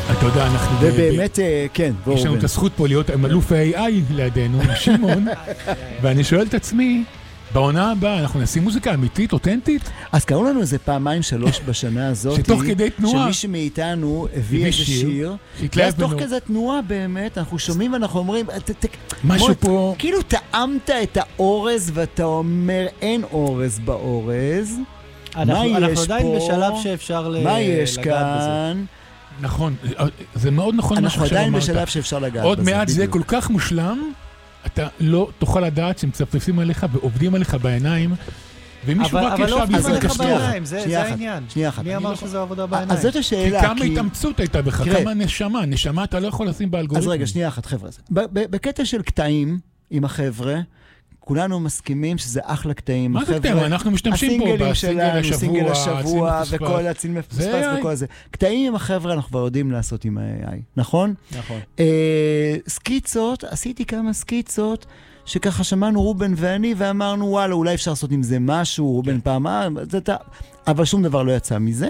אתה יודע, אנחנו... ובאמת, כן, בואו. יש לנו את הזכות פה להיות עם אלוף ה-AI לידינו, שמעון, ואני שואל את עצמי, בעונה הבאה אנחנו נשים מוזיקה אמיתית, אותנטית? אז קראו לנו איזה פעמיים 3 בשנה הזאת, שתוך כדי תנועה, שמישהו מאיתנו הביא איזה שיר, ואז תוך כזה תנועה באמת, אנחנו שומעים ואנחנו אומרים, משהו פה... כאילו טעמת את האורז ואתה אומר, אין אורז באורז, מה יש פה? אנחנו עדיין בשלב שאפשר לגעת בזה. מה יש כאן? נכון, זה מאוד נכון מה שעכשיו אמרת. אנחנו עדיין בשלב שאפשר לגעת בזה. עוד מעט זה כל כך מושלם, אתה לא תוכל לדעת שמצפצפים עליך ועובדים עליך בעיניים, ומישהו רק אבל לא עובדים ישב עליך בזל בעיניים, זה העניין. שנייה אחת. מי אמר שזה עבודה אז בעיניים? זאת השאלה. כמה התאמצות הייתה בך, כמה נשמה, נשמה אתה לא יכול לשים באלגוריתם. אז רגע, שנייה אחת חבר'ה. בקטע של קטעים עם החבר'ה, כולנו מסכימים שזה אחלה קטעים. מה זה קטעים? אנחנו משתמשים פה בסינגל השבוע, וכל הציל מפספס וכל זה. קטעים עם החבר'ה אנחנו כבר יודעים לעשות עם ה-AI, נכון? נכון. סקיצות, עשיתי כמה סקיצות, שככה שמענו רובן ואני, ואמרנו וואלה, אולי אפשר לעשות עם זה משהו, רובן פעם, אבל שום דבר לא יצא מזה.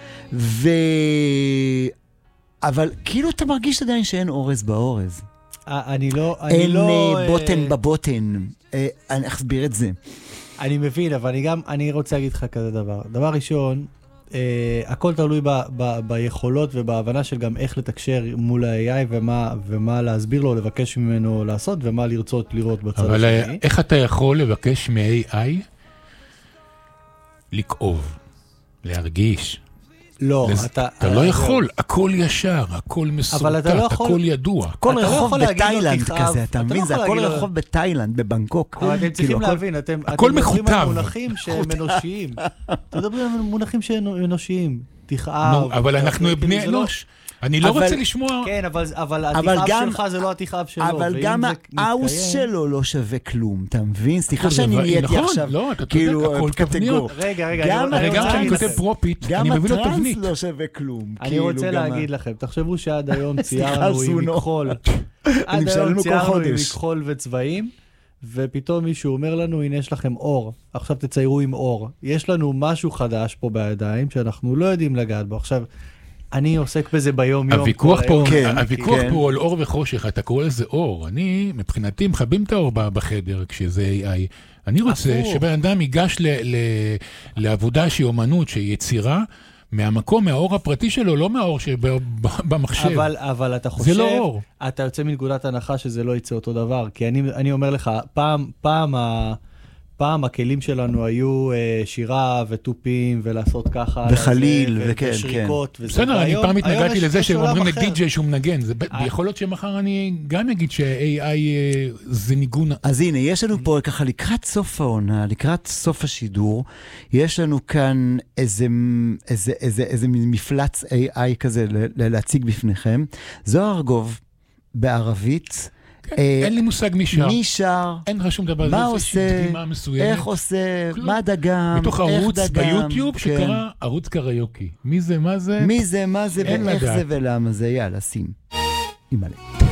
אבל כאילו אתה מרגיש עדיין שאין אורז באורז. אין בוטן בבוטן. אני אסביר את זה. אני מבין, אבל אני רוצה להגיד לך כזה דבר. דבר ראשון, הכל תלוי ביכולות ובהבנה של גם איך לתקשר מול ה-AI ומה להסביר לו, לבקש ממנו לעשות ומה לרצות לראות בצד השני. אבל איך אתה יכול לבקש מ-AI לכאוב, להרגיש? לא, אתה לא יכול, הכל ישר, הכל מסורטט, הכל ידוע. הכל רחוב בתאילנד כזה, אתה מבין? זה הכל רחוב בתאילנד, בבנקוק. אבל אתם צריכים להבין, אתם מדברים על מונחים שהם אנושיים. אתם מדברים על מונחים שהם אנושיים. תכאב. אבל אנחנו בני אנוש. אני לא רוצה לשמוע... כן, אבל התכאב שלך זה לא התכאב שלו. אבל גם האוס שלו לא שווה כלום, אתה מבין? סליחה שאני נהייתי עכשיו. לא, אתה צודק, הכל תבניות. רגע, גם כשאני כותב פרופית, אני מביא לו תבנית. גם הטרנס לא שווה כלום. אני רוצה להגיד לכם, תחשבו שעד היום ציירנו עם מכחול. עד היום ציירנו עם מכחול וצבעים, ופתאום מישהו אומר לנו, הנה יש לכם אור. עכשיו תציירו עם אור. יש לנו משהו חדש פה בידיים, שאנחנו לא יודעים לגעת בו. עכשיו, אני עוסק בזה ביום יום. הוויכוח פה על אור וחושך, אתה קורא לזה אור. אני, מבחינתי, מחבים את האור בחדר כשזה AI. אני רוצה שבן אדם ייגש לעבודה שהיא אומנות, שהיא יצירה, מהמקום, מהאור הפרטי שלו, לא מהאור שבמחשב. אבל אתה חושב, זה לא אור. אתה יוצא מנקודת הנחה שזה לא יצא אותו דבר, כי אני אומר לך, פעם הכלים שלנו היו שירה וטופים ולעשות ככה. וחליל, ושריקות. בסדר, אני פעם התנגדתי לזה שהם אומרים לדי-ג'יי שהוא מנגן. יכול להיות שמחר אני גם אגיד ש-AI זה ניגון. אז הנה, יש לנו פה ככה לקראת סוף העונה, לקראת סוף השידור, יש לנו כאן איזה מפלץ AI כזה להציג בפניכם. זוהר ארגוב בערבית, אין לי מושג מי שר. מי שר? אין לך שום דבר. מה עושה? איך עושה? מה דגם? מתוך ערוץ ביוטיוב שקרא ערוץ קריוקי. מי זה, מה זה? מי זה, מה זה, ואיך זה ולמה זה. יאללה, שים. אימאלה.